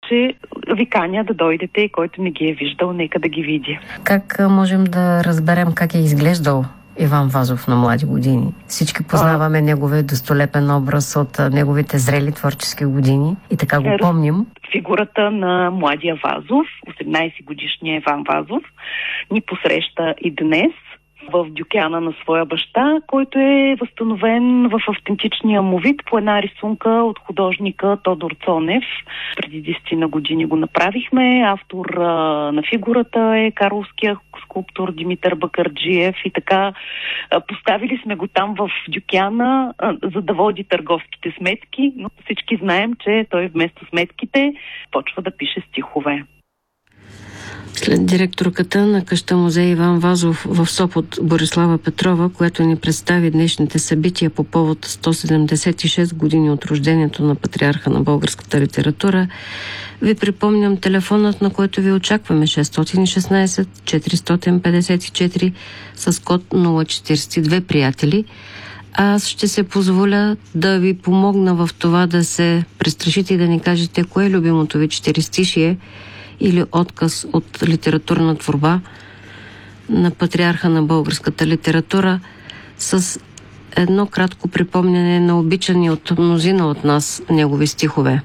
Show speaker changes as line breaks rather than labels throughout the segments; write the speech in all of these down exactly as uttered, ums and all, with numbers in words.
че ви каня да дойдете и който не ги е виждал, нека да ги види.
Как можем да разберем как е изглеждал Иван Вазов на млади години? Всички познаваме а... неговия достолепен образ от неговите зрели творчески години и така го помним.
Фигурата на младия Вазов, осемнайсет годишния Иван Вазов, ни посреща и днес в дюкяна на своя баща, който е възстановен в автентичния му вид по една рисунка от художника Тодор Цонев. Преди десет на години го направихме. Автор а, на фигурата е карловския скулптор Димитър Бакърджиев и така а, поставили сме го там в дюкяна, а, за да води търговските сметки, но всички знаем, че той вместо сметките почва да пише стихове.
След директорката на къща музей Иван Вазов в Сопот Борислава Петрова, която ни представи днешните събития по повод сто седемдесет и шест години от рождението на патриарха на българската литература, ви припомням телефонът, на който ви очакваме: шест и шестнайсет четиристотин петдесет и четири с код нула четирийсет и две, приятели. Аз ще се позволя да ви помогна в това да се престрашите и да ни кажете кое е любимото ви четиристишие или отказ от литературна творба на патриарха на българската литература, с едно кратко припомняне на обичани от мнозина от нас негови стихове.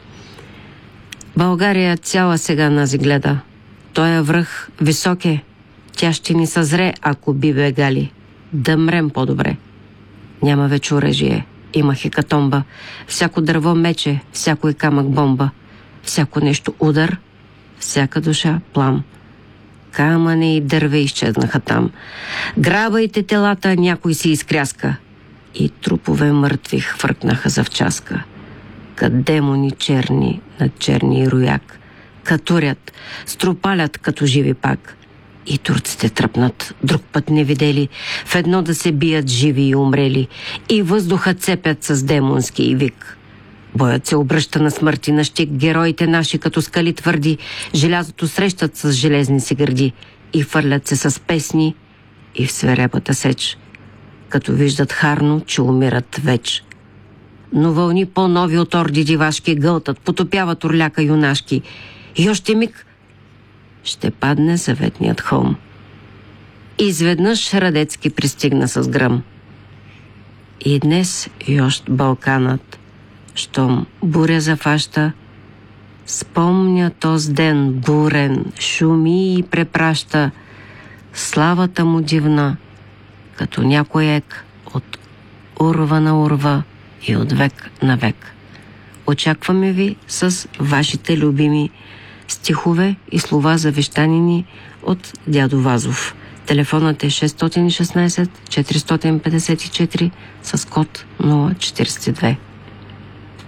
България цяла сега нази гледа. Той е връх висок е, тя ще ни съзре, ако би бегали. Да мрем по-добре. Няма вече оръжие, има хекатомба. Всяко дърво мече, всяко и камък бомба. Всяко нещо удар, всяка душа плам. Камъни и дърве изчезнаха там. Грабайте телата, някой си изкряска. И трупове мъртви хвъркнаха завчаска. Кът демони черни над черни рояк. Катурят, струпалят като живи пак. И турците тръпнат, друг път не видели, в едно да се бият живи и умрели. И въздуха цепят с демонски вик. Боят се обръща на смърти на щик, героите наши като скали твърди, желязото срещат с железни си гърди и фърлят се с песни и в свирепата сеч, като виждат харно, че умират веч. Но вълни по-нови от орди дивашки гълтат, потопяват орляка юнашки и още миг ще падне заветният холм. Изведнъж Радецки пристигна с гръм. И днес йощ Балканът, щом буря зафаща, спомня тоз ден бурен, шуми и препраща славата му дивна, като някой ек от урва на урва и от век на век. Очакваме ви с вашите любими стихове и слова завещанини от дядо Вазов. Телефонът е шест и шестнайсет четиристотин петдесет и четири с код нула четирийсет и две.